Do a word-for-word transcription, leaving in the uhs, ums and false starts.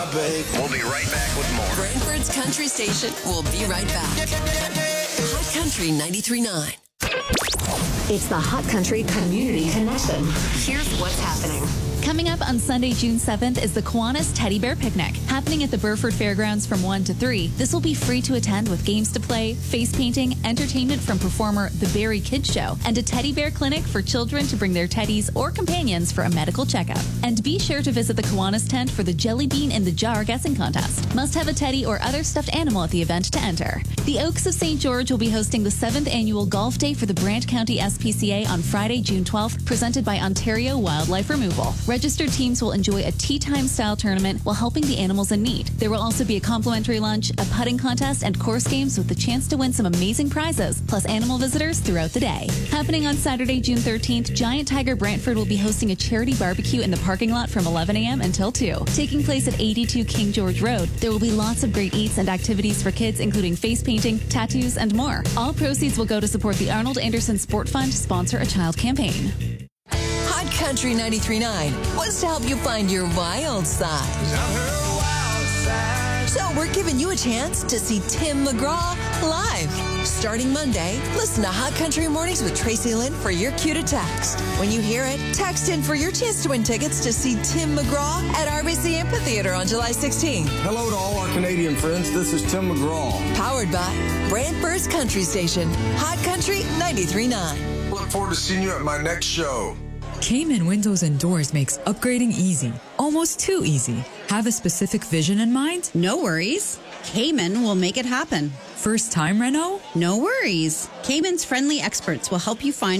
We'll be right back with more. Brantford's Country Station. We'll be right back. Hot Country ninety-three point nine. It's the Hot Country Community Connection. Here's what's happening. Coming up on Sunday, June seventh, is the Kiwanis Teddy Bear Picnic, happening at the Burford Fairgrounds from one to three. This will be free to attend with games to play, face painting, entertainment from performer The Barry Kids Show, and a teddy bear clinic for children to bring their teddies or companions for a medical checkup. And be sure to visit the Kiwanis tent for the Jelly Bean in the Jar guessing contest. Must have a teddy or other stuffed animal at the event to enter. The Oaks of Saint George will be hosting the seventh annual Golf Day for the Brant County S P C A on Friday, June twelfth, presented by Ontario Wildlife Removal. Registered teams will enjoy a tea time style tournament while helping the animals in need. There will also be a complimentary lunch, a putting contest, and course games with the chance to win some amazing prizes, plus animal visitors throughout the day. Happening on Saturday, June thirteenth, Giant Tiger Brantford will be hosting a charity barbecue in the parking lot from eleven a.m. until two. Taking place at eighty-two King George Road, there will be lots of great eats and activities for kids, including face painting, tattoos, and more. All proceeds will go to support the Arnold Anderson Sport Fund, sponsor a child campaign. Hot Country ninety-three point nine wants to help you find your wild side. So we're giving you a chance to see Tim McGraw live. Starting Monday, listen to Hot Country Mornings with Tracy Lynn for your cue to text. When you hear it, text in for your chance to win tickets to see Tim McGraw at R B C Amphitheater on July sixteenth. Hello to all our Canadian friends. This is Tim McGraw. Powered by Brantford's Country Station, Hot Country ninety-three point nine. Look forward to seeing you at my next show. Cayman Windows and Doors makes upgrading easy, almost too easy. Have a specific vision in mind? No worries. Cayman will make it happen. First time reno? No worries. Cayman's friendly experts will help you find